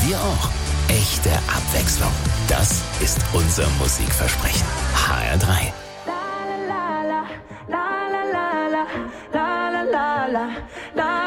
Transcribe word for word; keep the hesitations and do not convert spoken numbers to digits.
Wir auch. Echte Abwechslung. Das ist unser Musikversprechen. H R drei. La la la la la la la la la la la.